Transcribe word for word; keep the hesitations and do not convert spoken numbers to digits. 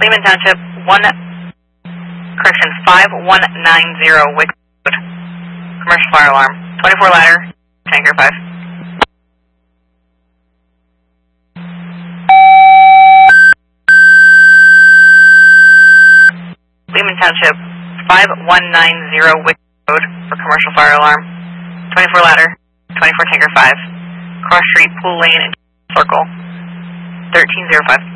Lehman Township, one, correction, five one nine zero Wick Road. Commercial fire alarm. twenty-four ladder, tanker five. Lehman Township, five one nine zero Wick Road for commercial fire alarm. twenty-four ladder, twenty-four tanker five. Cross Street, Pool Lane, and Circle. thirteen oh five.